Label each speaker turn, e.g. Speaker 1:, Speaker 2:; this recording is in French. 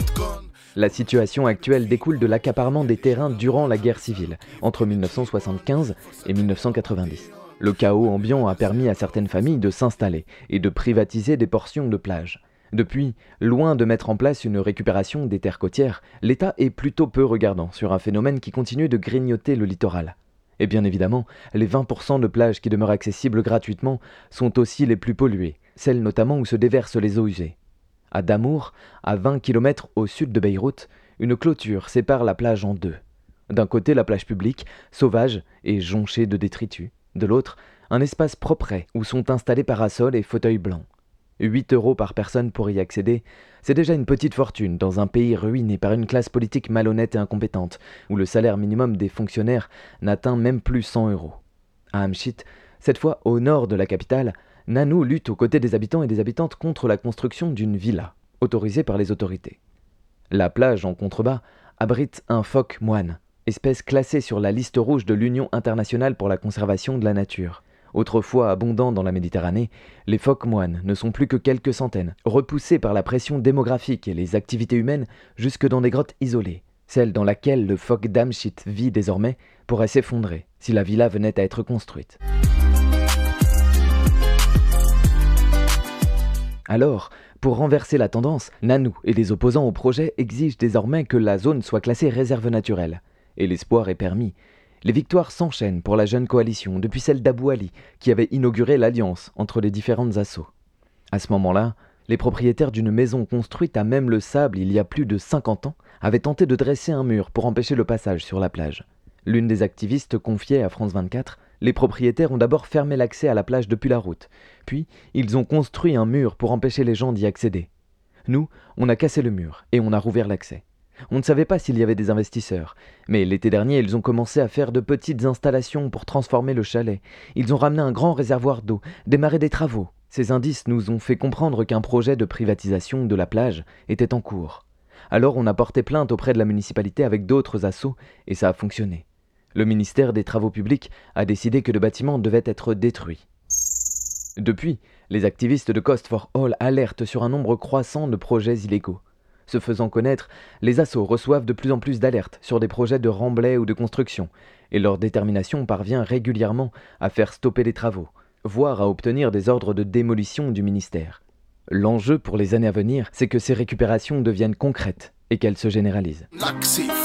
Speaker 1: La situation actuelle découle de l'accaparement des terrains durant la guerre civile, entre 1975 et 1990. Le chaos ambiant a permis à certaines familles de s'installer et de privatiser des portions de plage. Depuis, loin de mettre en place une récupération des terres côtières, l'État est plutôt peu regardant sur un phénomène qui continue de grignoter le littoral. Et bien évidemment, les 20% de plages qui demeurent accessibles gratuitement sont aussi les plus polluées, celles notamment où se déversent les eaux usées. À Damour, à 20 km au sud de Beyrouth, une clôture sépare la plage en deux. D'un côté, la plage publique, sauvage et jonchée de détritus. De l'autre, un espace propre où sont installés parasols et fauteuils blancs. 8 € par personne pour y accéder, c'est déjà une petite fortune dans un pays ruiné par une classe politique malhonnête et incompétente, où le salaire minimum des fonctionnaires n'atteint même plus 100 €. À Amchit, cette fois au nord de la capitale, Nanou lutte aux côtés des habitants et des habitantes contre la construction d'une villa, autorisée par les autorités. La plage en contrebas abrite un phoque moine, espèce classée sur la liste rouge de l'Union internationale pour la conservation de la nature. Autrefois abondants dans la Méditerranée, les phoques moines ne sont plus que quelques centaines, repoussés par la pression démographique et les activités humaines jusque dans des grottes isolées. Celle dans laquelle le phoque d'Amchit vit désormais pourrait s'effondrer si la villa venait à être construite. Alors, pour renverser la tendance, Nanou et les opposants au projet exigent désormais que la zone soit classée réserve naturelle. Et l'espoir est permis. Les victoires s'enchaînent pour la jeune coalition, depuis celle d'Abou Ali, qui avait inauguré l'alliance entre les différentes assauts. À ce moment-là, les propriétaires d'une maison construite à même le sable il y a plus de 50 ans avaient tenté de dresser un mur pour empêcher le passage sur la plage. L'une des activistes confiait à France 24 « Les propriétaires ont d'abord fermé l'accès à la plage depuis la route, puis ils ont construit un mur pour empêcher les gens d'y accéder. Nous, on a cassé le mur et on a rouvert l'accès. On ne savait pas s'il y avait des investisseurs, mais l'été dernier, ils ont commencé à faire de petites installations pour transformer le chalet. Ils ont ramené un grand réservoir d'eau, démarré des travaux. Ces indices nous ont fait comprendre qu'un projet de privatisation de la plage était en cours. Alors on a porté plainte auprès de la municipalité avec d'autres assos et ça a fonctionné. Le ministère des Travaux publics a décidé que le bâtiment devait être détruit. Depuis, les activistes de Cost for All alertent sur un nombre croissant de projets illégaux. Se faisant connaître, les assos reçoivent de plus en plus d'alertes sur des projets de remblai ou de construction, et leur détermination parvient régulièrement à faire stopper les travaux, voire à obtenir des ordres de démolition du ministère. L'enjeu pour les années à venir, c'est que ces récupérations deviennent concrètes et qu'elles se généralisent.